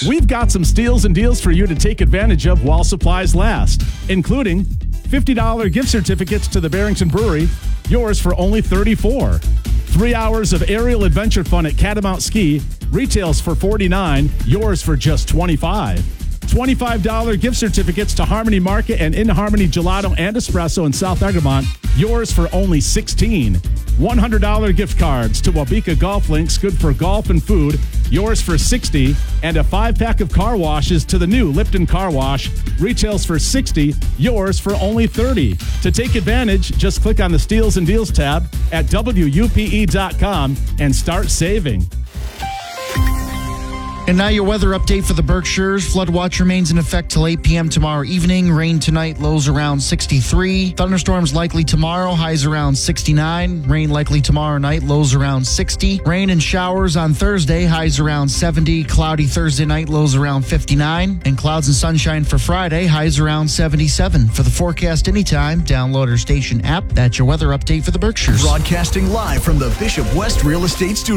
products. We've got some steals and deals for you to take advantage of while supplies last, including $50 gift certificates to the Barrington Brewery, yours for only $34. 3 hours of aerial adventure fun at Catamount Ski, retails for $49, yours for just $25. $25 gift certificates to Harmony Market and In Harmony Gelato and Espresso in South Egremont, yours for only $16. $100 gift cards to Wabika Golf Links, good for golf and food, yours for $60. And a 5-pack of car washes to the new Lipton Car Wash, retails for $60, yours for only $30. To take advantage, just click on the Steals and Deals tab at WUPE.com and start saving. And now your weather update for the Berkshires. Flood watch remains in effect till 8 p.m. tomorrow evening. Rain tonight, lows around 63. Thunderstorms likely tomorrow, highs around 69. Rain likely tomorrow night, lows around 60. Rain and showers on Thursday, highs around 70. Cloudy Thursday night, lows around 59. And clouds and sunshine for Friday, highs around 77. For the forecast anytime, download our station app. That's your weather update for the Berkshires. Broadcasting live from the Bishop West Real Estate Studio.